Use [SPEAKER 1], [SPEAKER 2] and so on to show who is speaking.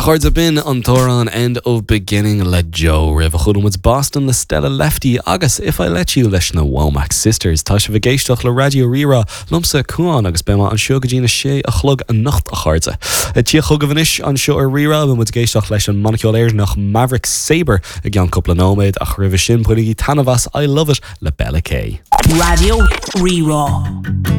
[SPEAKER 1] chuirde bin an Torán End of Beginning le Joe rih a chudum with Boston le Stella Lefty agus If I Let You leis na Womack Sisters tá se bhgéisteach le Radio Rira lumsa cuaán agus bema an seo go dtína sé a chlog a nacht a chuirde. Tí chug a bhanis an seo ar Rira bfu mu géisteach leis an Monaceol Air nach Maverick Sabre a gan coppla nóméid a chuirh sin puigí tanhas I Love It le Bella Kay.
[SPEAKER 2] Radio Rira.